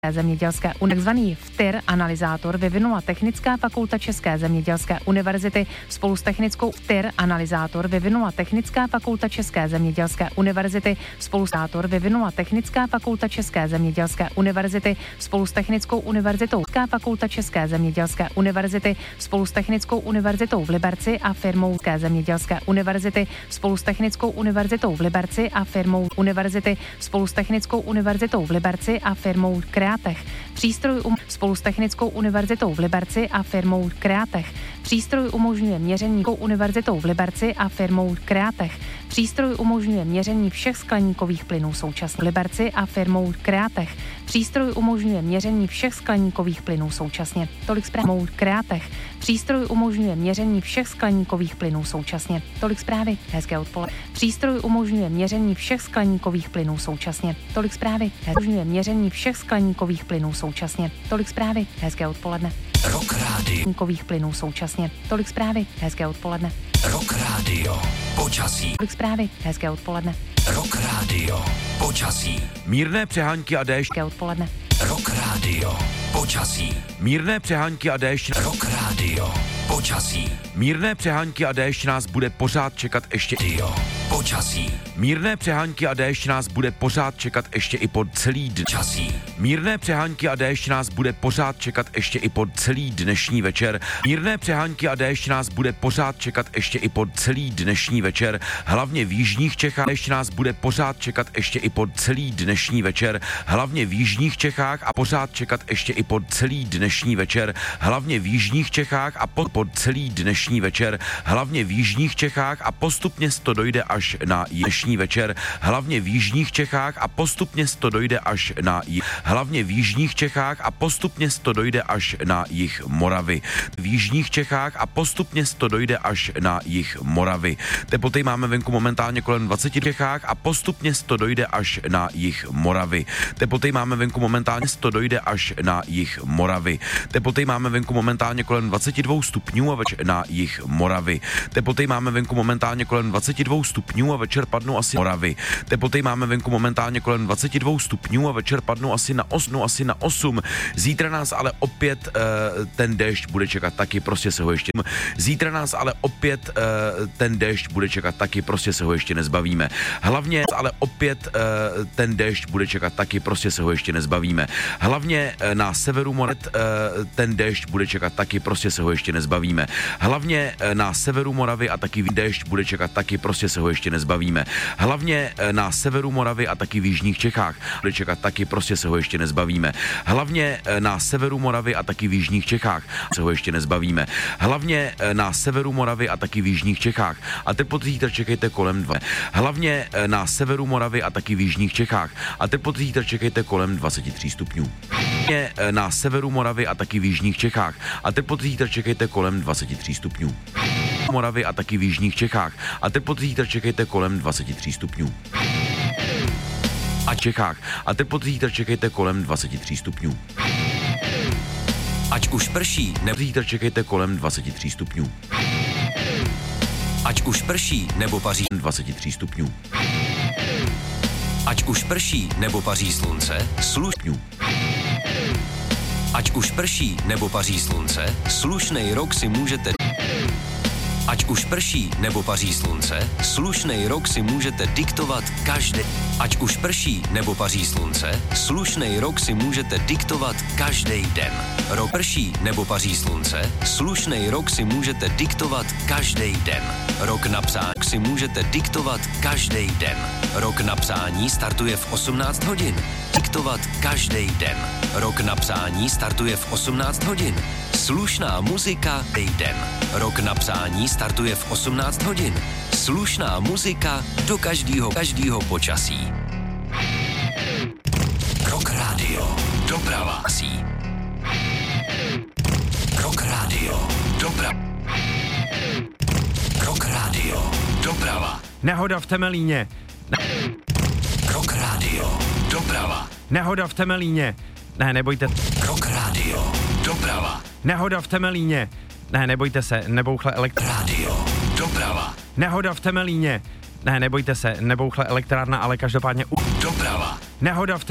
zemědělské takzvaný FTIR analyzátor vyvinula Technická fakulta České zemědělské univerzity spolu s technickou FTIR analyzátor vyvinula Technická fakulta České zemědělské univerzity spolu s vyvinula Technická fakulta České zemědělské univerzity spolu s Technickou univerzitou fakulta České zemědělské univerzity spolu s Technickou univerzitou v Liberci a firmou zemědělské univerzity spolu s Technickou univerzitou v Liberci a firmou univerzity spolu s Technickou univerzitou v Liberci a firmou Kreatech. Přístroj spolu s Technickou univerzitou v Liberci a firmou Kreatech. Přístroj umožňuje měření univerzitou v Liberci a firmou Kreatech. Přístroj umožňuje měření všech skleníkových plynů současně v Liberci a firmou Kreatech. Přístroj umožňuje měření všech skleníkových plynů současně. Tolik zprávy Kreatech. Přístroj umožňuje měření všech skleníkových plynů současně. Tolik zprávy. Hezké odpoledne. Přístroj umožňuje měření všech skleníkových plynů současně. Tolik zprávy. Umožňuje měření všech skleníkových plynů současně. Tolik zprávy. Hezké odpoledne. Rock Radio. Skleníkových plynů současně. Tolik zprávy. Hezké odpoledne. Rock Radio. Počasí. Tolik zprávy. Hezké odpoledne. Rock Radio. Počasí. Mírné přehánky a déšť. Hezké odpoledne. Rock Radio. Počasí. Mírné přehánky a déšť. Rock Radio. Počasí. Mírné přehánky a déšť nás bude pořád čekat ještě. Počasí. Mírné přehánky a déšť nás bude pořád čekat ještě i po celý den. Časí. Mírné přehánky a déšť nás bude pořád čekat ještě i po celý dnešní večer. Mírné přehánky a déšť nás bude pořád čekat ještě i po celý dnešní večer. Hlavně v jižních Čechách. Déšť nás bude pořád čekat ještě i po celý dnešní večer. Hlavně v jižních Čechách a pořád čekat ještě i po celý dnešní večer. Hlavně v jižních Čechách a po celý dnešní večer. Hlavně v jižních Čechách a postupně to dojde až na dnešní večer. Hlavně v jižních Čechách a postupně to dojde až na hlavně v jižních Čechách a postupně to dojde až na jih Moravy. V jižních Čechách a postupně to dojde až na jih Moravy. Teploty máme venku momentálně kolem 20 Čechách a postupně to dojde až na jih Moravy. Teploty máme venku momentálně to dojde až na jih Moravy. Teploty máme venku momentálně kolem 22 stupňů a večer na jih Moravy. Teploty máme venku momentálně kolem 22 stupňů a večer padnou asi Moravy. Teploty máme venku momentálně kolem 22 stupňů a večer padnou asi na 8. Zítra nás ale opět ten déšť bude čekat taky, prostě se ho ještě. Zítra nás ale opět ten déšť bude čekat taky, prostě se ho ještě nezbavíme. Hlavně ale opět ten déšť bude čekat taky, prostě se ho ještě nezbavíme. Hlavně na severu Moravy ten déšť bude čekat taky, prostě se ho ještě nezbavíme. Hlavně na severu Moravy a taky déšť bude čekat taky, prostě se ho ještě nezbavíme. Hlavně na severu Moravy a taky v jižních Čechách bude čekat taky, prostě se ho ještě nezbavíme. Hlavně na severu Moravy a taky v jižních Čechách se ho ještě nezbavíme. Hlavně na severu Moravy a taky v jižních Čechách. A teploty zítra čekejte kolem 2. Hlavně na severu Moravy a taky v jižních Čechách. A teploty zítra čekejte kolem 23 stupňů. Na severu Moravy a taky v jižních Čechách. A teploty zítra čekejte kolem 23 stupňů. Moravy a taky v jižních Čechách. A teploty zítra čekejte kolem 23 stupňů. A Čechách. A teploty zítra čekejte kolem 23 stupňů. Ať už prší, nebo zítra čekejte kolem 23 stupňů. Ať už prší, nebo paří 23 stupňů. Ať už prší, nebo paří slunce, Ať už prší, nebo paří slunce, slušnej rok si můžete. Ať už prší, nebo paří slunce, slušnej rok si můžete diktovat každý. Ať už prší, nebo paří slunce, slušnej rok si můžete diktovat každý den. Rok prší, nebo paří slunce, slušnej rok si můžete diktovat každý den. Rok na psání si můžete diktovat každý den. Rok na psání startuje v 18 hodin. Diktovat každý den. Rok na psání startuje v 18 hodin. Slušná muzika den. Rok na psání startuje v 18 hodin. Slušná muzika do každého počasí. Rock Radio. Doprava. Rock Radio. Doprava. Rock Radio. Doprava. Nehoda v Temelíně. Rock Radio. Doprava. Nehoda v Temelíně. Ne, nebojte. Rock Radio. Doprava. Nehoda v Temelíně. Ne, nebojte se, nebouchle Radio. Doprava. Nehoda v Temelíně. Ne, nebojte se, nebouchle elektrárna, ale každopádně Doprava. Nehoda v